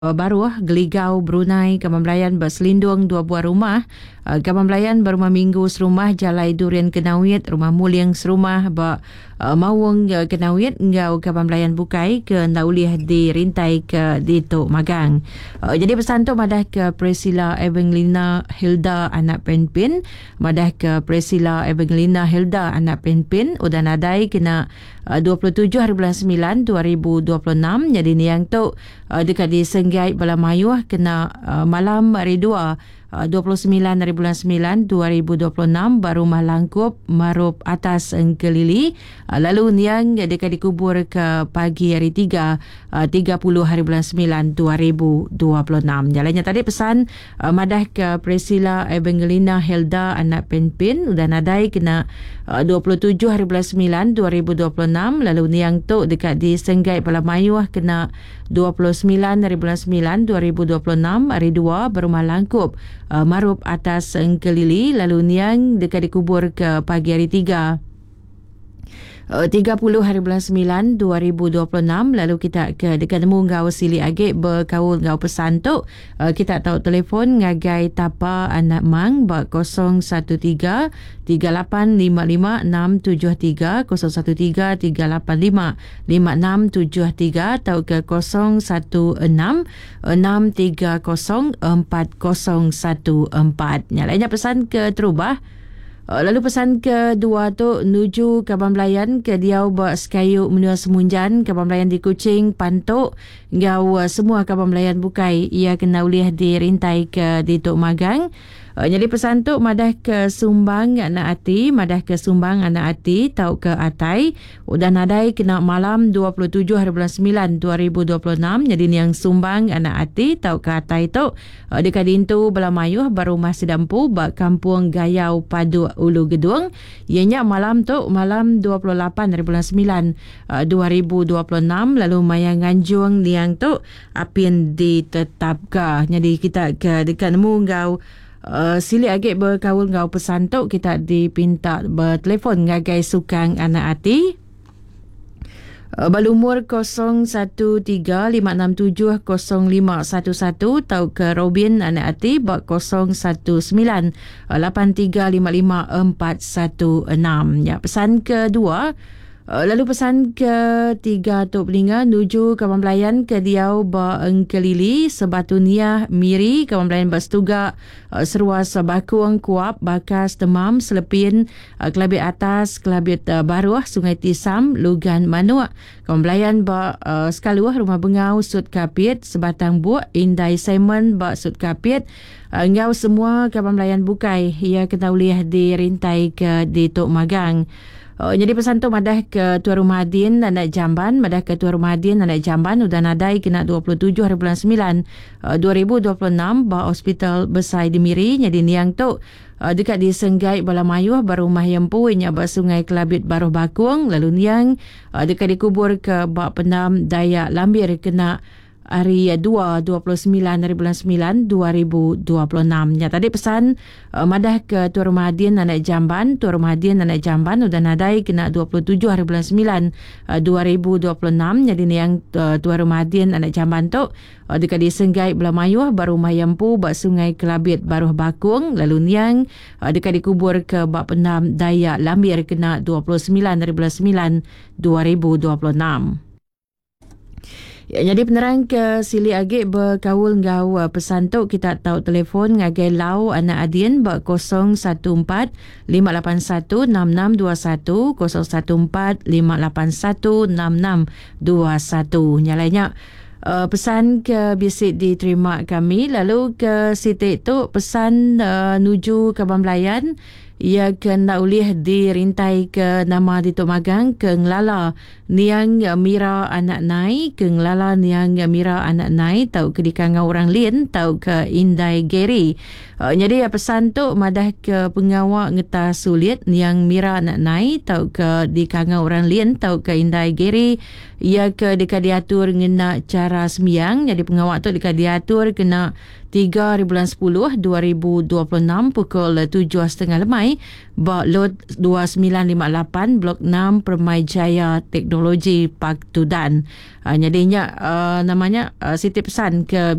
Baru Geligau Brunei Kaban Belayan berselindung 2 buah rumah. Kaban Belayan berumah minggu serumah Jalai Durian Kenawit, rumah muling serumah Mawung Kenawit ngau Kaban Belayan Bukai ke Ndaulih di Rintai ke di Tok Magang. Jadi pesan tu madah ke Priscilla Evangelina Hilda anak Penpin, madah ke Priscilla Evangelina Hilda anak Penpin udah nadai kena 27 hari bulan 9 2026. Jadi ni yang tu dekat di Senggai Balamayuh kena malam hari 29 hari bulan 9 2026 baru malangkup marup atas Engkelili. Lalu niang dekat dikubur ke pagi hari 30 hari bulan 9 2026. Jalannya tadi pesan madah ke Priscilla Evangelina Hilda anak Penpin udah nadai kena 27 hari bulan 9 2026. Lalu niang tu dekat di Senggai Balamayuh kena 29 hari bulan 9 2026 hari 2 baru malangkup marup atas Engkelili. Lalu niang dekat dikubur ke pagi hari 30 hari bulan 9 2026. Lalu kita ke dekat temu ngau Sili Agik berkaul ngau pesan tu. Kita tahu telefon ngagai tapa anak mang bak 013 3855 673 013 385 5673 atau ke 016 630 4014. Nyalanya pesan ke terubah. Lalu pesan kedua tu nuju Kaban Belayan ke Diau buat Sekayu menua Semunjan Kaban Belayan di Kuching Pantok ngau semua Kaban Belayan Bukai ia kena ulih di Rintai ke di Tok Magang. Jadi pesan tu madah ke Sumbang anak Ati, madah ke Sumbang anak Ati tau ke Atai udah nadai kena malam 27 hari bulan 9 2026. Jadi ni yang Sumbang anak Ati tau ke Atai tu dekat dintu Belamayuh baru masih dampu bak Kampung Gayau Padu Ulu Gedung. Ianya malam tu malam 28 hari bulan 9 2026. Lalu Maya Nganjung ni yang tu apin ditetapkan. Jadi kita ke dekat nemu ngau Sili Agik berkawul ngau pesan tu kita dipinta bertelefon ngagai Sukang anak Ati. Balumur 0135670511 tau ke Robin anak Ati bak 0198355416. Ya, pesan kedua. Lalu pesan ketiga tu pelinga nuju Kaban Belayan ke Diau ba Engkelili Sebatunia Miri Kaban Belayan Bastuga Seruas Bakung Kuap Bakas Temam Selepin Kelabit Atas Kelabit Baruah Sungai Tisam Lugan Manua Kaban Belayan ba Sekaluah Rumah Bengau Sud Kapit Sebatang Buak Indai Simon ba Sud Kapit ngau semua Kaban Belayan Bukai ia kena ulih di Rintai ke di Tok Magang. Jadi pesan tu madah ke Tuan Rumah Adin anak Jamban, madah ke Tuan Rumah Adin anak Jamban udah nadai kena 27 hari bulan 9 2026 bah hospital besar di Miri. Jadi niang tu dekat di Senggai Balamayuh baru rumah Yempu inya ba Sungai Kelabit Baruh Bakung. Lalu niang dekat dikubur ke bak Pendam Dayak Lambir kena hari 29 hari bulan 9 2026. Ya, tadi pesan madah ke Tuan Rumah Adin anak Jamban. Tuan Rumah Adin anak Jamban udah nadai kena 27 hari bulan 9 2026. Jadi ni yang Tuan Rumah Adin anak Jamban tu dekat di Senggai Belamayuh baru rumah Yempu bak Sungai Kelabit Baruh Bakung. Lalu niang dekat dikubur ke bak Pendam Dayak Lambir kena 29 hari bulan 9 2026. Ya, jadi penerang ke Sili Agik berkawul ngau pesan tu kita tahu telefon ngagai Lau anak Adin bak 014-581-6621 014-581-6621. Nyalanya pesan ke bisik diterima kami. Lalu ke Siti tu pesan nuju Kaban Belayan ia kena ulih di Rintai ke nama di Tok Magang ke Ngelala niang Mira anak Nai ke Ngelala niang Mira anak Nai tau ke di Kangau orang Lin tau ke Indai Geri. Jadi pesan tu madah ke pengawak ngeta sulit niang Mira anak Nai tau ke di Kangau orang Lin tau ke Indai Geri. Ia ke dekat diatur ngena cara sembiang. Jadi pengawak tu dekat diatur kena 3 bulan 10 2026 pukul 7.30 lemai bak lot 2958 blok 6 Permai Jaya Teknologi Park Tudan. Nyadinya namanya Siti pesan ke